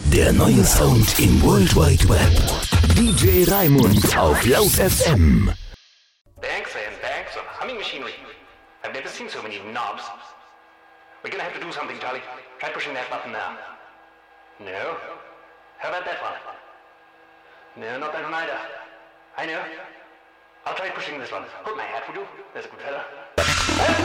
Der neue Sound im World Wide Web. DJ Raimund auf Laut FM. Banks and banks of humming machinery. I've never seen so many knobs. We're gonna have to do something, Charlie. Try pushing that button now. No? How about that one? No, not that one either. I know. I'll try pushing this one. Hold my hat, would you? There's a good fella.